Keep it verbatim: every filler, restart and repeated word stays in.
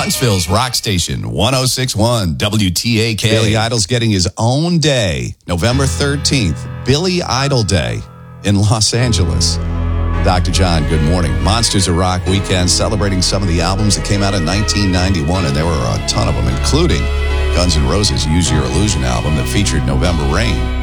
Huntsville's rock station, one oh six point one W T A K. Billy Idol's getting his own day, November thirteenth, Billy Idol Day in Los Angeles. Doctor John, good morning. Monsters of Rock weekend celebrating some of the albums that came out in nineteen ninety-one, and there were a ton of them, including Guns N' Roses' Use Your Illusion album that featured November Rain.